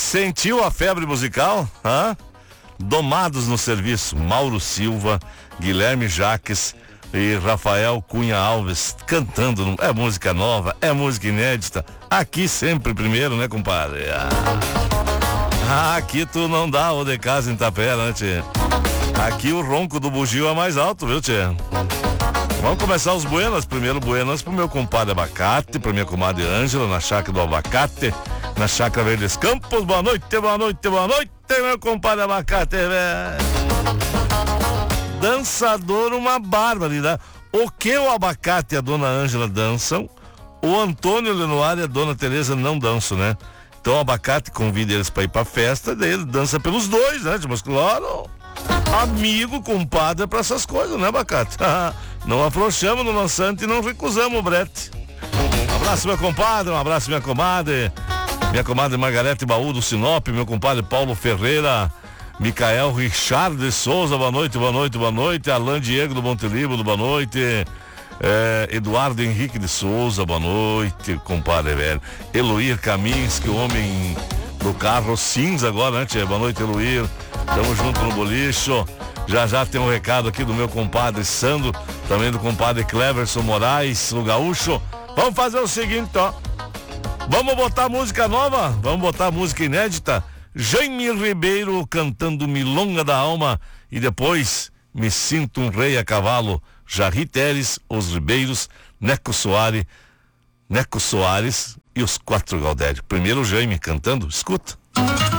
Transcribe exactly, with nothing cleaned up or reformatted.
Sentiu a febre musical? Hã? Domados no serviço, Mauro Silva, Guilherme Jaques e Rafael Cunha Alves cantando. É música nova, é música inédita. Aqui sempre primeiro, né, compadre? Ah, aqui tu não dá o de casa em Tapera, né, tchê? Aqui o ronco do bugio é mais alto, viu, tchê? Vamos começar os buenas. Primeiro buenas pro meu compadre Abacate, pra minha comadre Ângela, na chácara do Abacate, na chácara Verdes Campos. Boa noite, boa noite, boa noite, meu compadre Abacate, velho. Dançador, uma barbaridade. O que o Abacate e a dona Ângela dançam, o Antônio Lenoir e a dona Tereza não dançam, né? Então o Abacate convida eles pra ir pra festa, daí ele dança pelos dois, né? Mas claro, amigo, compadre, pra essas coisas, né, Abacate? Não afrouxamos no lançante e não recusamos o brete. Um abraço, meu compadre, um abraço, minha comadre, minha comadre Margarete Baú do Sinop, meu compadre Paulo Ferreira, Micael Richard de Souza, boa noite, boa noite, boa noite, Alain Diego do Montelíbano, boa noite, é, Eduardo Henrique de Souza, boa noite, compadre velho, Eloir Kaminski, o homem do carro cinza agora, né, tia? Boa noite, Eloir, tamo junto no bolicho. Já já tem um recado aqui do meu compadre Sandro, também do compadre Cleverson Moraes, o gaúcho. Vamos fazer o seguinte, ó. Vamos botar música nova? Vamos botar música inédita? Jaime Ribeiro cantando Milonga da Alma e depois Me Sinto um Rei a Cavalo. Jarry Teres, Os Ribeiros, Neco Soares, Neco Soares e os Quatro Gaudério. Primeiro o Jaime cantando, escuta.